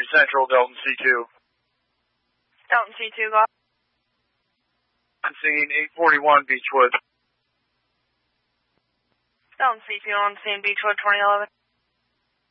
Central, Delton C2. Delton C2, go. I'm singing 841 Beechwood. Delton C2 on scene Beechwood 2011.